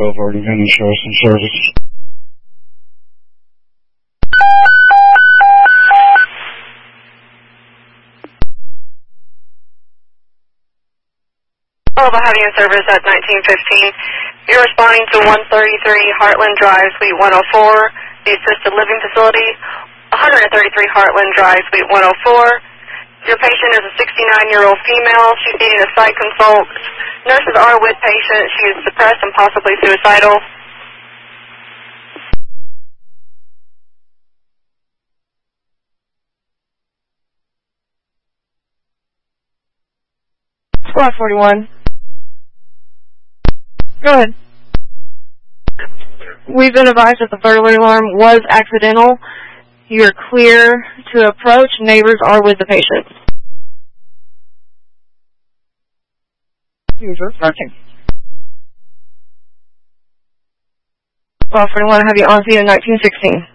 12 already been and show us some service. Hello, having a service at 1915. You're responding to 133 Heartland Drive, Suite 104, the assisted living facility. 133 Heartland Drive, Suite 104. Your patient is a 69-year-old female. She's needing a psych consult. Nurses are with patient. She is depressed and possibly suicidal. Squad 41. Go ahead. We've been advised that the burglary alarm was accidental. You're clear to approach. Neighbors are with the patient. User approaching. Squad 41, have you on scene in 1916.